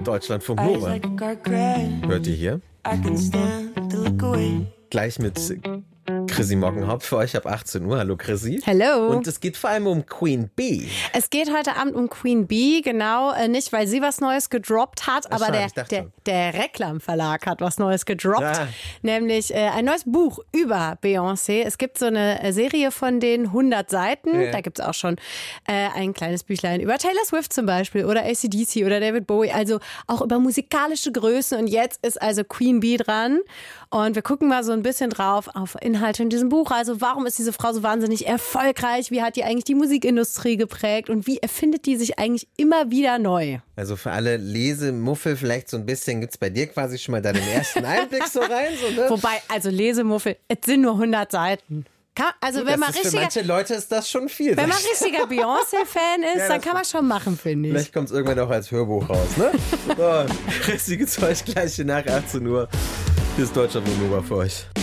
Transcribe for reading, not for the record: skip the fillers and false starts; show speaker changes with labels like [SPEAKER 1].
[SPEAKER 1] Deutschlandfunk Nova. Hört ihr hier? Gleich mit Chrissy Mockenhaupt für euch ab 18 Uhr. Hallo Chrissy.
[SPEAKER 2] Hallo.
[SPEAKER 1] Und es geht vor allem um Queen Bee.
[SPEAKER 2] Es geht heute Abend um Queen Bee, genau, nicht weil sie was Neues gedroppt hat, aber der Reklam Verlag hat was Neues gedroppt, nämlich ein neues Buch über Beyoncé. Es gibt so eine Serie von den 100 Seiten, da gibt es auch schon ein kleines Büchlein über Taylor Swift zum Beispiel oder AC/DC oder David Bowie, also auch über musikalische Größen, und jetzt ist also Queen Bee dran und wir gucken mal so ein bisschen drauf auf Inhalte in diesem Buch. Also warum ist diese Frau so wahnsinnig erfolgreich? Wie hat die eigentlich die Musikindustrie geprägt? Und wie erfindet die sich eigentlich immer wieder neu?
[SPEAKER 1] Also für alle Lesemuffel vielleicht so ein bisschen, gibt es bei dir quasi schon mal deinen ersten Einblick so rein? So, ne?
[SPEAKER 2] Wobei, also Lesemuffel, es sind nur 100 Seiten. Also
[SPEAKER 1] Gut, für manche Leute ist das schon viel.
[SPEAKER 2] Wenn man richtiger Beyoncé-Fan ist, dann kann man schon machen, finde ich.
[SPEAKER 1] Vielleicht kommt es irgendwann auch als Hörbuch raus, ne? So, Chrissy gibt's euch gleich nach 18 Uhr. Hier ist Deutschlandfunk Nova für euch.